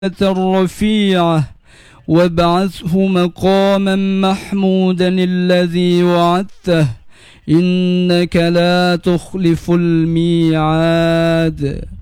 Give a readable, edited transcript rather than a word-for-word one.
الرفيعة وابعثه مقاما محمودا الذي وعدته إنك لا تخلف الميعاد.